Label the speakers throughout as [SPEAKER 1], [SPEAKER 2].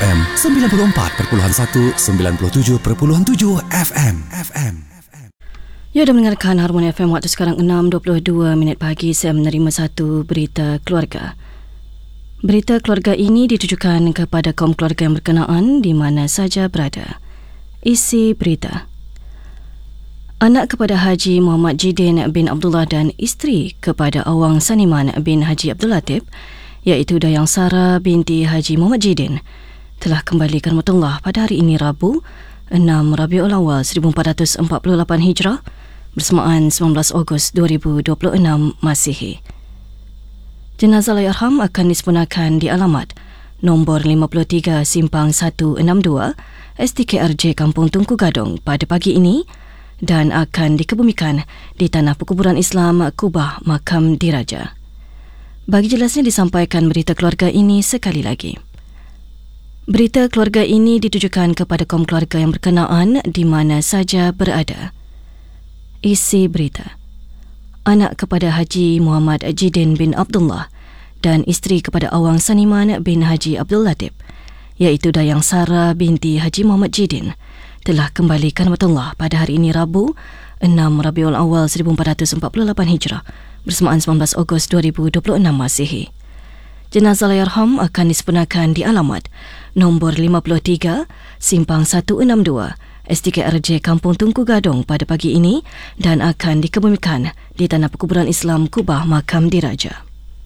[SPEAKER 1] FM 94.1 97.7 FM.
[SPEAKER 2] Ya, dah mendengarkan Harmoni FM waktu sekarang 6.22 pagi. Saya menerima satu berita keluarga. Berita keluarga ini ditujukan kepada kaum keluarga yang berkenaan di mana saja berada. Isi berita: anak kepada Haji Muhammad Jidin bin Abdullah dan isteri kepada Awang Saniman bin Haji Abdul Latif, iaitu Dayang Sara binti Haji Muhammad Jidin, telah kembali ke rahmatullah pada hari ini Rabu 6 Rabiul Awal 1448 Hijrah bersamaan 19 Ogos 2026 Masihi. Jenazah Allahyarham akan disempurnakan di alamat nombor 53 Simpang 162 STKRJ Kampung Tunku Gadong pada pagi ini dan akan dikebumikan di Tanah Perkuburan Islam Kubah Makam Diraja. Bagi jelasnya disampaikan berita keluarga ini sekali lagi. Berita keluarga ini ditujukan kepada kaum keluarga yang berkenaan di mana saja berada. Isi berita: anak kepada Haji Muhammad Jidin bin Abdullah dan isteri kepada Awang Saniman bin Haji Abdul Latif, iaitu Dayang Sara binti Haji Muhammad Jidin, telah kembali ke rahmatullah pada hari ini Rabu 6 Rabiul Awal 1448 Hijrah bersamaan 19 Ogos 2026 Masihi. Jenazah Allahyarham akan disempurnakan di alamat nombor 53 Simpang 162 STKRJ Kampung Tunku Gadong pada pagi ini dan akan dikebumikan di Tanah Perkuburan Islam Kubah Makam Diraja.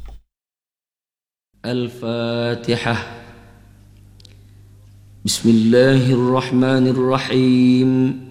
[SPEAKER 3] Al-Fatihah. Bismillahirrahmanirrahim.